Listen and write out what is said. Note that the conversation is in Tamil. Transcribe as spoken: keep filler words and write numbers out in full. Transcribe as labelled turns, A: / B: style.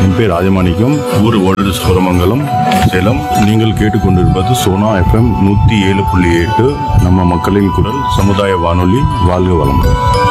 A: என் பேர் ராஜமாணிக்கம், ஊர் ஓல்டு சுரமங்கலம், சேலம். நீங்கள் கேட்டுக்கொண்டிருப்பது சோனா எஃப்எம் நூற்றி ஏழு புள்ளி எட்டு, நம்ம மக்களின் குரல், சமுதாய வானொலி. வாழ்க வளம்.